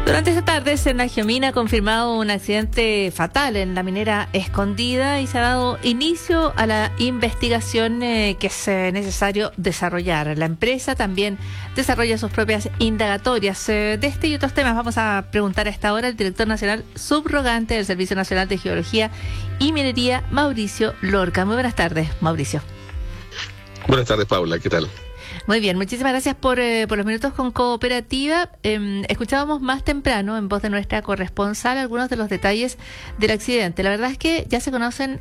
Durante esta tarde, Sernagiomín ha confirmado un accidente fatal en la minera Escondida y se ha dado inicio a la investigación que es necesario desarrollar. La empresa también desarrolla sus propias indagatorias. De este y otros temas vamos a preguntar a esta hora al director nacional subrogante del Servicio Nacional de Geología y Minería, Mauricio Lorca. Muy buenas tardes, Mauricio. Buenas tardes, Paula. ¿Qué tal? Muy bien, muchísimas gracias por los minutos con Cooperativa. Escuchábamos más temprano, en voz de nuestra corresponsal, algunos de los detalles del accidente. La verdad es que ya se conocen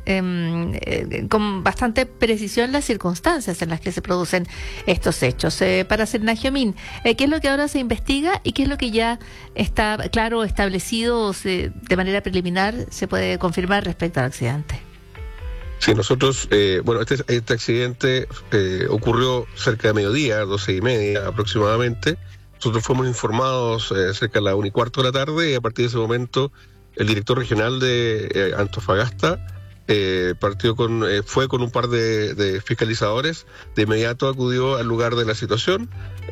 con bastante precisión las circunstancias en las que se producen estos hechos. Para Sernagiomín, ¿qué es lo que ahora se investiga y qué es lo que ya está claro, establecido de manera preliminar, se puede confirmar respecto al accidente? Sí, nosotros, este accidente ocurrió cerca de mediodía, 12:30 aproximadamente. Nosotros fuimos informados cerca de las 1:15 de la tarde y a partir de ese momento el director regional de Antofagasta fue con un par de fiscalizadores. De inmediato acudió al lugar de la situación.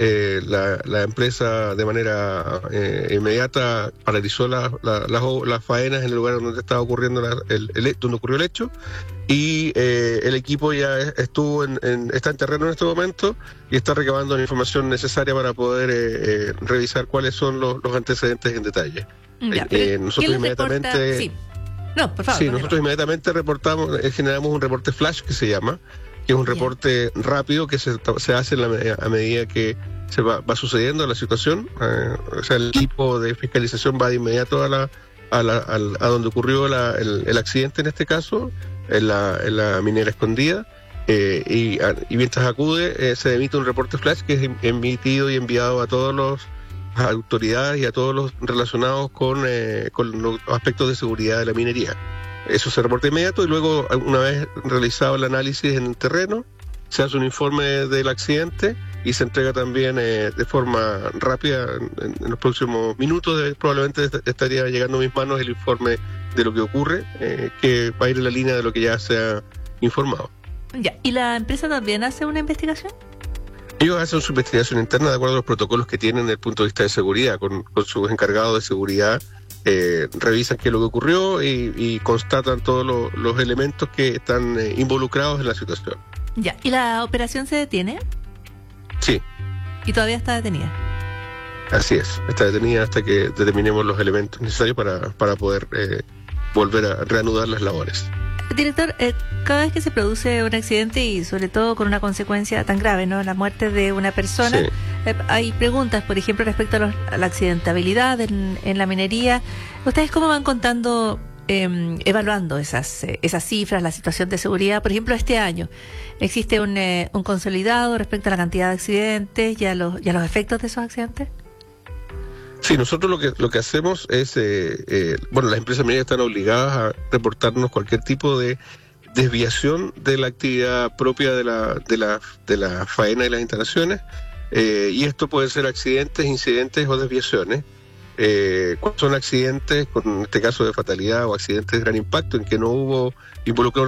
La empresa de manera inmediata paralizó las faenas en el lugar donde estaba ocurriendo donde ocurrió el hecho, y el equipo ya está en terreno en este momento y está recabando la información necesaria para poder revisar cuáles son los antecedentes en detalle. Nosotros inmediatamente... Sí. No, por favor. Sí, nosotros inmediatamente generamos un reporte flash que se llama, que es un reporte rápido que se hace a medida que se va sucediendo la situación. O sea, el equipo de fiscalización va de inmediato a donde ocurrió el accidente, en este caso, en la minera Escondida, y mientras acude se emite un reporte flash que es emitido y enviado a todos los autoridades y a todos los relacionados con los aspectos de seguridad de la minería. Eso se reporta inmediato y luego, una vez realizado el análisis en el terreno, se hace un informe del accidente y se entrega también de forma rápida. En los próximos minutos probablemente estaría llegando a mis manos el informe de lo que ocurre, que va a ir en la línea de lo que ya se ha informado. Ya. ¿Y la empresa también hace una investigación? Ellos hacen su investigación interna de acuerdo a los protocolos que tienen desde el punto de vista de seguridad, con sus encargados de seguridad. Revisan qué es lo que ocurrió y constatan todos los elementos que están involucrados en la situación. Ya. ¿Y la operación se detiene? Sí. ¿Y todavía está detenida? Así es, está detenida hasta que determinemos los elementos necesarios para poder volver a reanudar las labores. Director, cada vez que se produce un accidente y sobre todo con una consecuencia tan grave, ¿no?, la muerte de una persona, sí, hay preguntas, por ejemplo, respecto a la accidentabilidad en la minería. ¿Ustedes cómo van contando, evaluando esas cifras, la situación de seguridad? Por ejemplo, este año, ¿existe un consolidado respecto a la cantidad de accidentes y a los efectos de esos accidentes? Sí, nosotros lo que hacemos es, las empresas mineras están obligadas a reportarnos cualquier tipo de desviación de la actividad propia de la faena y las instalaciones, y esto puede ser accidentes, incidentes o desviaciones. Cuando son accidentes, en este caso de fatalidad, o accidentes de gran impacto en que no hubo involucrado